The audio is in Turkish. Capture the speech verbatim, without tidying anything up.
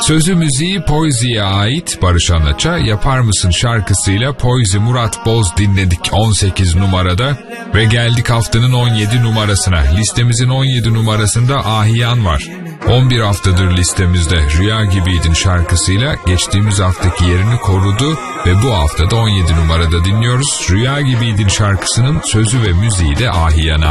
Sözü müziği Poizi'ye ait. Barış Anaç'a Yapar Mısın şarkısıyla Poizi Murat Boz dinledik on sekiz numarada. Ve geldik haftanın on yedi numarasına. Listemizin on yedi numarasında Ahiyan var. on bir haftadır listemizde Rüya Gibiydin şarkısıyla geçtiğimiz haftaki yerini korudu ve bu haftada on yedi numarada dinliyoruz. Rüya Gibiydin şarkısının sözü ve müziği de Ahiyan'a